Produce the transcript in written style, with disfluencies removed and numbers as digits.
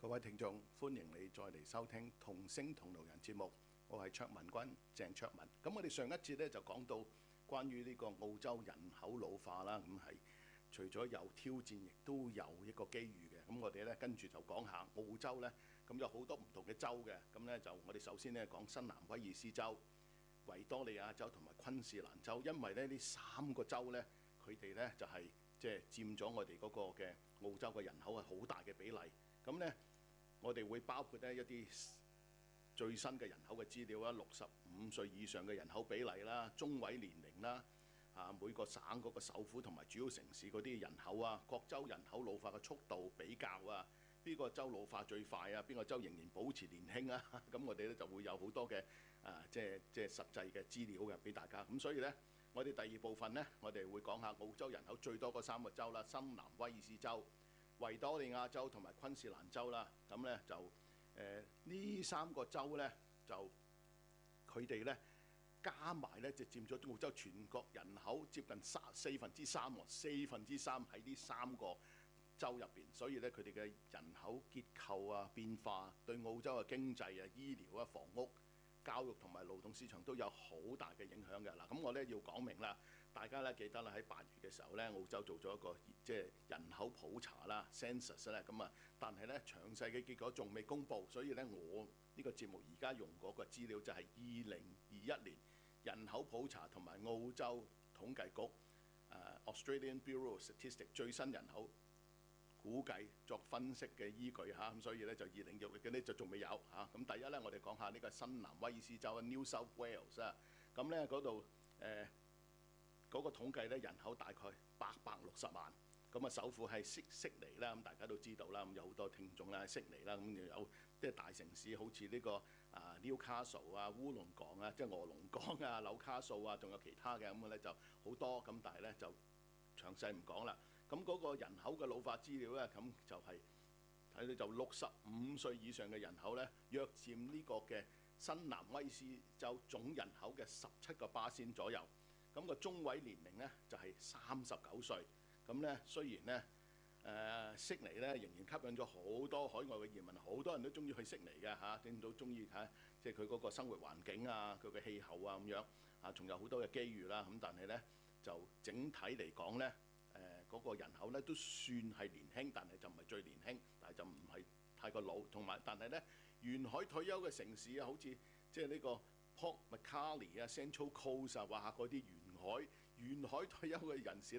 各位聽眾，歡迎你再嚟收聽同聲同路人節目，我係卓文君，鄭卓文。咁我哋上一節咧就講到關於呢個澳洲人口老化啦，咁係除咗有挑戰，亦都有一個機遇嘅。咁我哋咧跟住就講下澳洲咧，咁有好多唔同嘅州嘅。咁咧就我哋首先咧講新南威爾斯州、維多利亞州同埋昆士蘭州，因為咧呢三個州咧，佢哋咧就係即係佔咗我哋嗰個嘅澳洲嘅人口係好大嘅比例。咁咧我哋會包括咧一啲最新嘅人口嘅資料啦，65歲以上嘅人口比例啦，中位年齡啦，每個省嗰個首府同埋主要城市嗰啲人口啊，各州人口老化嘅速度比較啊，邊個州老化最快啊？邊個州仍然保持年輕啊？咁我哋咧就會有好多嘅即係實際嘅資料嘅俾大家。咁所以咧，我哋第二部分咧，我哋會講下澳洲人口最多嗰三個州啦，新南威爾斯州、維多利亞州同埋昆士蘭州啦。咁咧就呢三個州咧，就佢哋咧加埋咧就佔咗澳洲全國人口接近四分之三喎，四分之三喺呢三個州入邊，所以咧佢哋嘅人口結構啊變化，對澳洲嘅經濟啊、醫療啊、房屋、教育同埋勞動市場都有好大嘅影響嘅。嗱，咁我咧要講明啦，大家咧記得啦，喺8月嘅時候咧，澳洲做咗一個即係人口普查啦 （census） 咧，咁啊，但係咧詳細嘅結果仲未公布，所以咧我呢個節目而家用嗰個資料就係2021年人口普查同埋澳洲統計局Australian Bureau of Statistics 最新人口估計作分析嘅依據嚇，咁所以咧就2021年嘅咧就仲未有嚇。咁第一咧，我哋講下呢個新南威爾斯州 New South Wales 啊，咁咧嗰度嗰個統計咧人口大概860萬，咁啊首府係悉尼啦，咁大家都知道啦，咁有好多聽眾啦，悉尼啦，咁又有即係大城市好似呢個Newcastle 啊、烏龍港啊，即係鵝龍港啊、紐卡素啊，仲有其他嘅咁咧就好多，咁但係咧就詳細唔講啦。咁嗰個人口嘅老化資料咧，咁就係睇到就65歲以上嘅人口咧，約佔呢個嘅新南威爾斯州總人口嘅17%左右。咁個中位年齡咧就係39歲。咁咧雖然咧悉尼咧仍然吸引咗好多海外嘅移民，好多人都中意去悉尼嘅嚇，都中意睇即係佢嗰個生活環境啊、佢嘅氣候啊咁樣啊，仲有好多嘅機遇啦。咁但係咧就整體嚟講咧。嗰個人口咧都算係年輕，但係就唔係最年輕，但係就唔係太過老，同埋但係咧沿海退休嘅城市啊，好似即係呢個 Port Macquarie 啊、Central Coast 啊，哇嗰啲沿海退休嘅人士